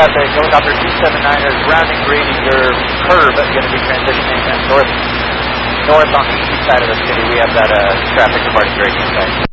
got the helicopter 279ers rounding Grady-Zer curve that's going to be transitioning north on the east side of the city. We have that traffic departing Grady-Zer.